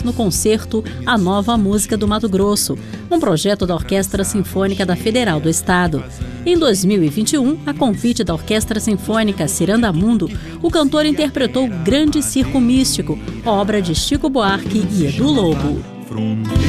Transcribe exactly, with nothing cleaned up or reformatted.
no concerto A Nova Música do Mato Grosso, um projeto da Orquestra Sinfônica da Federal do Estado. Em dois mil e vinte e um, a convite da Orquestra Sinfônica Cirandamundo, o cantor interpretou Grande Circo Místico, obra de Chico Buarque e Edu Lobo.